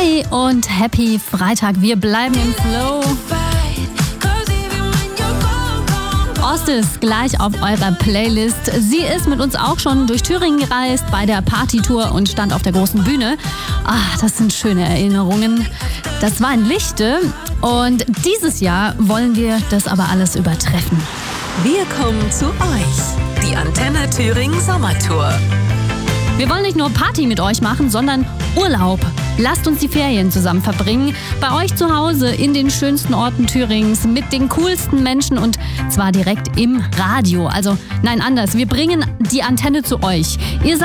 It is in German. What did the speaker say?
Hi und happy Freitag. Wir bleiben im Flow. Ost ist gleich auf eurer Playlist. Sie ist mit uns auch schon durch Thüringen gereist bei der Partytour und stand auf der großen Bühne. Das sind schöne Erinnerungen. Das war in Lichte und dieses Jahr wollen wir das aber alles übertreffen. Wir kommen zu euch. Die Antenne Thüringen Sommertour. Wir wollen nicht nur Party mit euch machen, sondern Urlaub. Lasst uns die Ferien zusammen verbringen. Bei euch zu Hause in den schönsten Orten Thürings mit den coolsten Menschen und zwar direkt im Radio. Also nein, anders. Wir bringen die Antenne zu euch. Ihr